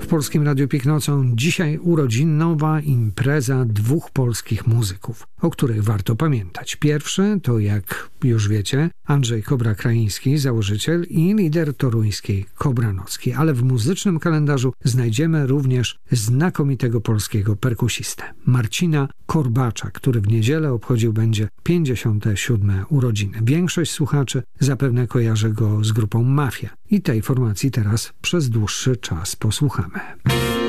W Polskim Radiu Pik Nocą dzisiaj urodzinowa impreza dwóch polskich muzyków, o których warto pamiętać. Pierwszy to, jak już wiecie, Andrzej Kobra-Kraiński, założyciel i lider toruńskiej Kobranockiej, ale w muzycznym kalendarzu znajdziemy również znakomitego polskiego perkusistę, Marcina Korbacza, który w niedzielę obchodził będzie 57. urodziny. Większość słuchaczy zapewne kojarzy go z grupą Mafia i tej formacji teraz przez dłuższy czas posłuchamy.